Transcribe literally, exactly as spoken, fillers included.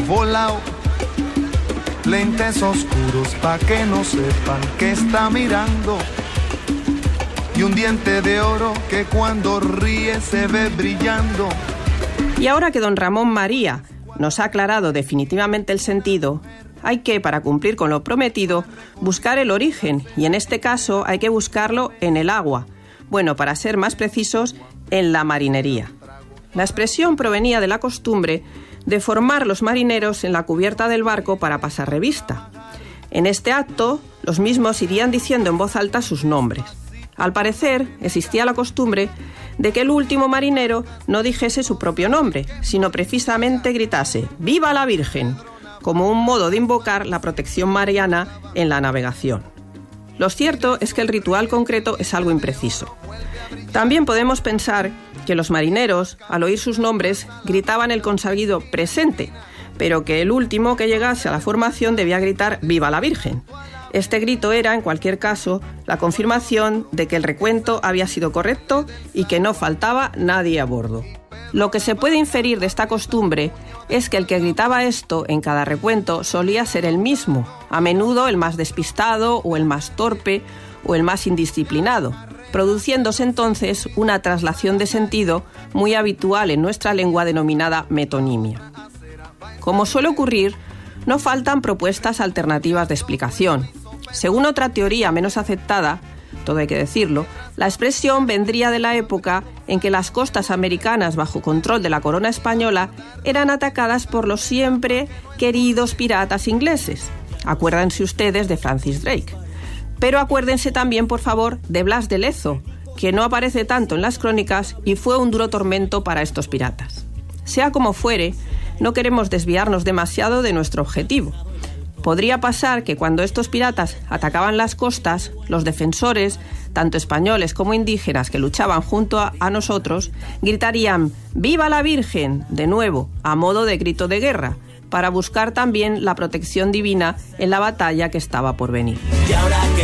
volado. Lentes oscuros pa' que no sepan que está mirando. Y un diente de oro que cuando ríe se ve brillando. Y ahora que don Ramón María nos ha aclarado definitivamente el sentido, hay que, para cumplir con lo prometido, buscar el origen, y en este caso hay que buscarlo en el agua. Bueno, para ser más precisos, en la marinería. La expresión provenía de la costumbre de formar los marineros en la cubierta del barco para pasar revista. En este acto, los mismos irían diciendo en voz alta sus nombres. Al parecer, existía la costumbre de que el último marinero no dijese su propio nombre, sino precisamente gritase «¡Viva la Virgen!», como un modo de invocar la protección mariana en la navegación. Lo cierto es que el ritual concreto es algo impreciso. También podemos pensar que los marineros, al oír sus nombres, gritaban el consabido «presente», pero que el último que llegase a la formación debía gritar «¡Viva la Virgen!». Este grito era, en cualquier caso, la confirmación de que el recuento había sido correcto y que no faltaba nadie a bordo. Lo que se puede inferir de esta costumbre es que el que gritaba esto en cada recuento solía ser el mismo, a menudo el más despistado o el más torpe o el más indisciplinado, produciéndose entonces una traslación de sentido muy habitual en nuestra lengua denominada metonimia. Como suele ocurrir, no faltan propuestas alternativas de explicación. Según otra teoría menos aceptada, todo hay que decirlo, la expresión vendría de la época en que las costas americanas bajo control de la corona española eran atacadas por los siempre queridos piratas ingleses. Acuérdense ustedes de Francis Drake. Pero acuérdense también, por favor, de Blas de Lezo, que no aparece tanto en las crónicas y fue un duro tormento para estos piratas. Sea como fuere, no queremos desviarnos demasiado de nuestro objetivo. Podría pasar que cuando estos piratas atacaban las costas, los defensores, tanto españoles como indígenas que luchaban junto a, a nosotros, gritarían «¡Viva la Virgen!», de nuevo, a modo de grito de guerra, para buscar también la protección divina en la batalla que estaba por venir. Y ahora que